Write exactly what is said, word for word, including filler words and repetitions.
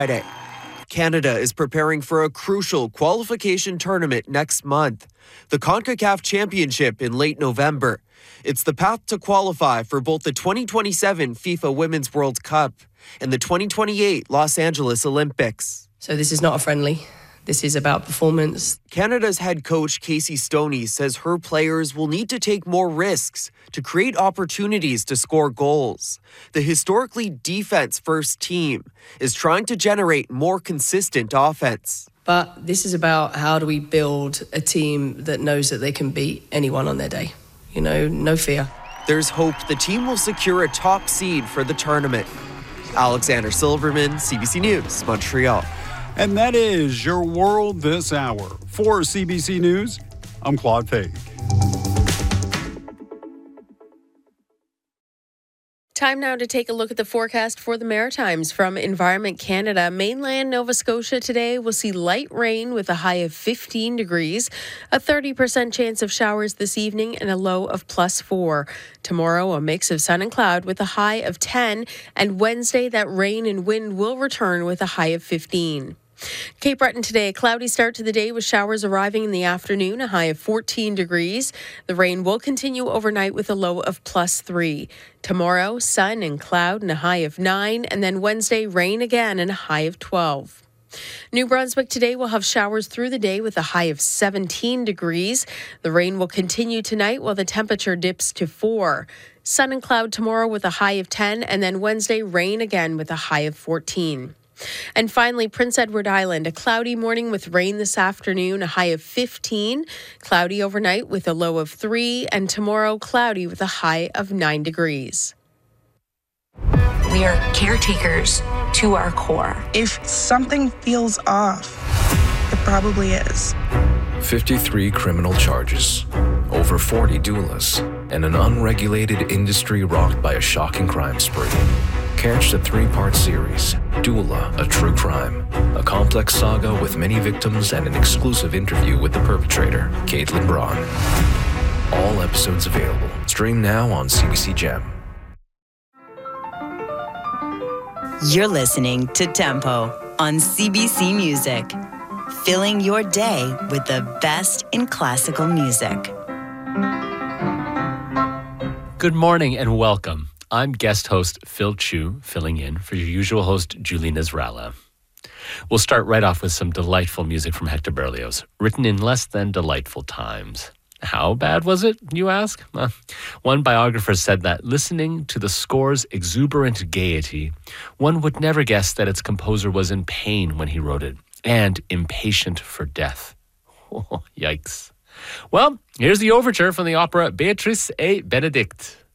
Friday. Canada is preparing for a crucial qualification tournament next month, the CONCACAF Championship in late November. It's the path to qualify for both the twenty twenty-seven FIFA Women's World Cup and the twenty twenty-eight Los Angeles Olympics. So this is not a friendly. This is about performance. Canada's head coach Casey Stoney says her players will need to take more risks to create opportunities to score goals. The historically defense-first team is trying to generate more consistent offense. But this is about how do we build a team that knows that they can beat anyone on their day. You know, no fear. There's hope the team will secure a top seed for the tournament. Alexander Silverman, C B C News, Montreal. And that is your world this hour. For C B C News, I'm Claude Fake. Time now to take a look at the forecast for the Maritimes from Environment Canada. Mainland Nova Scotia today will see light rain with a high of fifteen degrees, a thirty percent chance of showers this evening, and a low of plus four. Tomorrow, a mix of sun and cloud with a high of ten, and Wednesday, that rain and wind will return with a high of fifteen. Cape Breton today, a cloudy start to the day with showers arriving in the afternoon, a high of fourteen degrees. The rain will continue overnight with a low of plus three. Tomorrow, sun and cloud and a high of nine, and then Wednesday, rain again and a high of twelve. New Brunswick today will have showers through the day with a high of seventeen degrees. The rain will continue tonight while the temperature dips to four. Sun and cloud tomorrow with a high of ten, and then Wednesday, rain again with a high of fourteen. And finally, Prince Edward Island, a cloudy morning with rain this afternoon, a high of fifteen. Cloudy overnight with a low of three. And tomorrow, cloudy with a high of nine degrees. We are caretakers to our core. If something feels off, it probably is. fifty-three criminal charges, over forty doulas, and an unregulated industry rocked by a shocking crime spree. Catch the three-part series, Doula, A True Crime, a complex saga with many victims and an exclusive interview with the perpetrator, Caitlin Braun. All episodes available. Stream now on C B C Gem. You're listening to Tempo on C B C Music, filling your day with the best in classical music. Good morning and welcome. I'm guest host Phil Chu, filling in for your usual host Julie Nazralla. We'll start right off with some delightful music from Hector Berlioz, written in less than delightful times. How bad was it, you ask? Uh, one biographer said that listening to the score's exuberant gaiety, one would never guess that its composer was in pain when he wrote it, and impatient for death. Oh, yikes. Well, here's the overture from the opera Beatrice et Benedict.